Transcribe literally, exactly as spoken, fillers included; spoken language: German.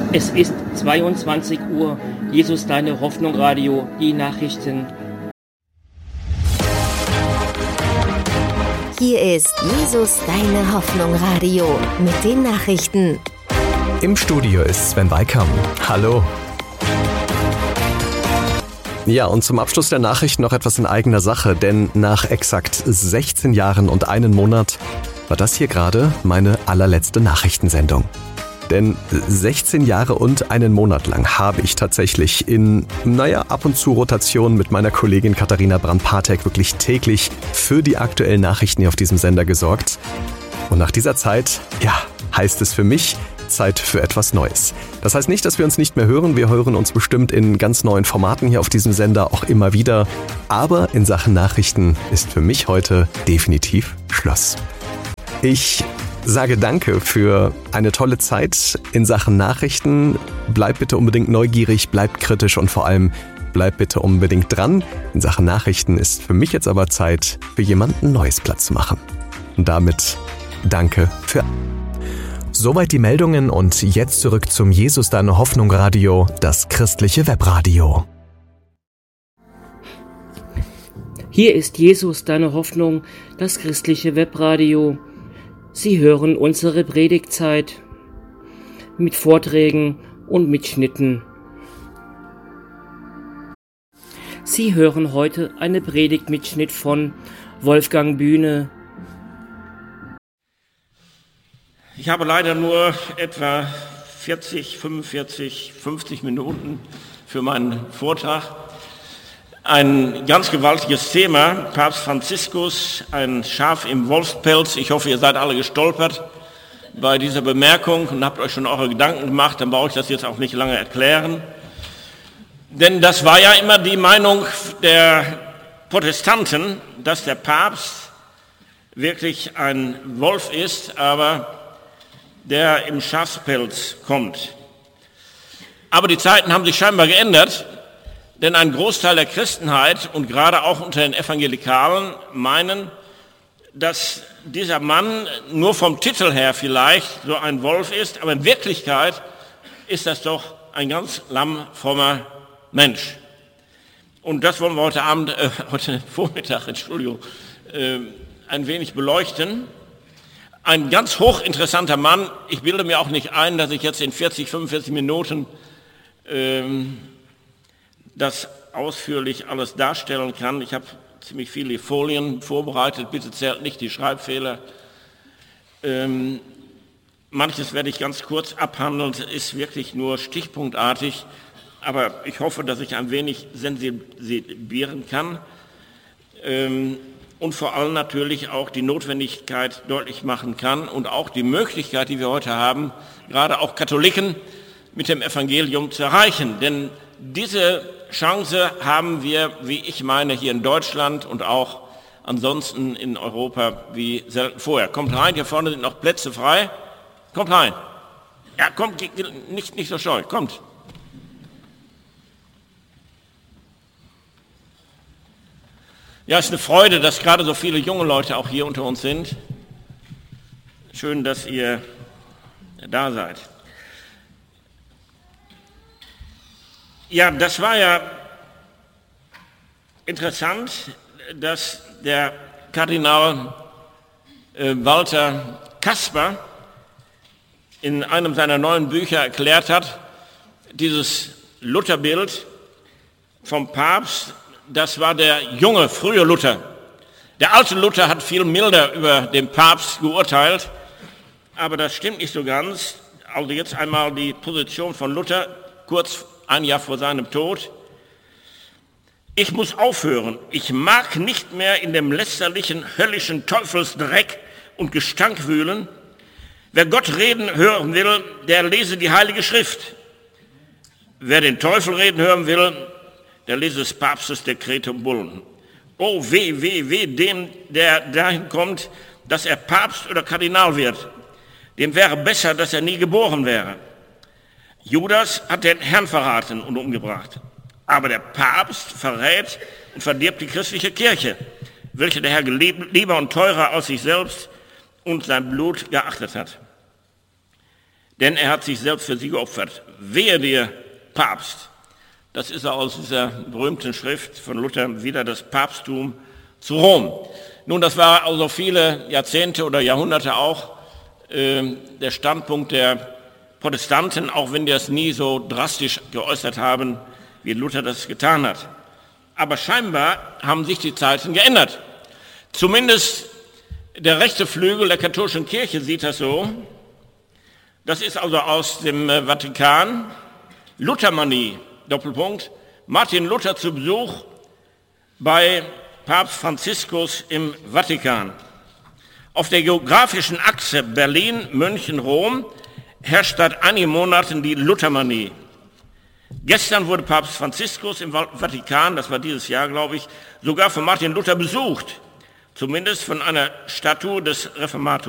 Es ist zweiundzwanzig Uhr. Jesus, deine Hoffnung, Radio, die Nachrichten. Hier ist Jesus, deine Hoffnung, Radio mit den Nachrichten. Im Studio ist Sven Weikam. Hallo. Ja, und zum Abschluss der Nachrichten noch etwas in eigener Sache, denn nach exakt sechzehn Jahren und einem Monat war das hier gerade meine allerletzte Nachrichtensendung. Denn sechzehn Jahre und einen Monat lang habe ich tatsächlich in, naja, ab und zu Rotation mit meiner Kollegin Katharina Brand-Patek wirklich täglich für die aktuellen Nachrichten hier auf diesem Sender gesorgt. Und nach dieser Zeit, ja, heißt es für mich, Zeit für etwas Neues. Das heißt nicht, dass wir uns nicht mehr hören. Wir hören uns bestimmt in ganz neuen Formaten hier auf diesem Sender auch immer wieder. Aber in Sachen Nachrichten ist für mich heute definitiv Schluss. Ich sage danke für eine tolle Zeit in Sachen Nachrichten. Bleibt bitte unbedingt neugierig, bleibt kritisch und vor allem bleibt bitte unbedingt dran. In Sachen Nachrichten ist für mich jetzt aber Zeit, für jemanden Neues Platz zu machen. Und damit danke für... Soweit die Meldungen und jetzt zurück zum Jesus, deine Hoffnung Radio, das christliche Webradio. Hier ist Jesus, deine Hoffnung, das christliche Webradio. Sie hören unsere Predigtzeit mit Vorträgen und Mitschnitten. Sie hören heute eine Predigtmitschnitt von Wolfgang Bühne. Ich habe leider nur etwa vierzig, fünfundvierzig, fünfzig Minuten für meinen Vortrag. Ein ganz gewaltiges Thema, Papst Franziskus, ein Schaf im Wolfspelz. Ich hoffe, ihr seid alle gestolpert bei dieser Bemerkung und habt euch schon eure Gedanken gemacht, dann brauche ich das jetzt auch nicht lange erklären. Denn das war ja immer die Meinung der Protestanten, dass der Papst wirklich ein Wolf ist, aber der im Schafspelz kommt. Aber die Zeiten haben sich scheinbar geändert, denn ein Großteil der Christenheit und gerade auch unter den Evangelikalen meinen, dass dieser Mann nur vom Titel her vielleicht so ein Wolf ist, aber in Wirklichkeit ist das doch ein ganz lammfrommer Mensch. Und das wollen wir heute Abend, äh, heute Vormittag, Entschuldigung, äh, ein wenig beleuchten. Ein ganz hochinteressanter Mann. Ich bilde mir auch nicht ein, dass ich jetzt in vierzig, fünfundvierzig Minuten ähm, das ausführlich alles darstellen kann. Ich habe ziemlich viele Folien vorbereitet, bitte zählt nicht die Schreibfehler. Ähm, manches werde ich ganz kurz abhandeln, ist wirklich nur stichpunktartig, aber ich hoffe, dass ich ein wenig sensibilisieren kann. Ähm, und vor allem natürlich auch die Notwendigkeit deutlich machen kann und auch die Möglichkeit, die wir heute haben, gerade auch Katholiken mit dem Evangelium zu erreichen. Denn diese Chance haben wir, wie ich meine, hier in Deutschland und auch ansonsten in Europa wie selten vorher. Kommt rein, hier vorne sind noch Plätze frei. Kommt rein. Ja, kommt, nicht, nicht so scheu, kommt. Ja, es ist eine Freude, dass gerade so viele junge Leute auch hier unter uns sind. Schön, dass ihr da seid. Ja, das war ja interessant, dass der Kardinal äh, Walter Kasper in einem seiner neuen Bücher erklärt hat, dieses Lutherbild vom Papst, das war der junge, frühe Luther. Der alte Luther hat viel milder über den Papst geurteilt, aber das stimmt nicht so ganz. Also jetzt einmal die Position von Luther, kurz ein Jahr vor seinem Tod. Ich muss aufhören. Ich mag nicht mehr in dem lästerlichen, höllischen Teufelsdreck und Gestank wühlen. Wer Gott reden hören will, der lese die Heilige Schrift. Wer den Teufel reden hören will, der lese des Papstes Dekrete und Bullen. Oh, weh, weh, weh, dem, der dahin kommt, dass er Papst oder Kardinal wird. Dem wäre besser, dass er nie geboren wäre. Judas hat den Herrn verraten und umgebracht. Aber der Papst verrät und verdirbt die christliche Kirche, welche der Herr lieber und teurer als sich selbst und sein Blut geachtet hat. denn er hat sich selbst für sie geopfert. Wehe dir, Papst. Das ist aus dieser berühmten Schrift von Luther, wieder das Papsttum zu Rom. Nun, das war also viele Jahrzehnte oder Jahrhunderte auch äh, der Standpunkt der Protestanten, auch wenn die das nie so drastisch geäußert haben, wie Luther das getan hat. Aber scheinbar haben sich die Zeiten geändert. Zumindest der rechte Flügel der katholischen Kirche sieht das so. Das ist also aus dem Vatikan. Luthermanie, Doppelpunkt, Martin Luther zu Besuch bei Papst Franziskus im Vatikan. Auf der geografischen Achse Berlin-München-Rom herrscht seit einigen Monaten die Luthermanie. Gestern wurde Papst Franziskus im Vatikan, das war dieses Jahr, glaube ich, sogar von Martin Luther besucht, zumindest von einer Statue des Reformators.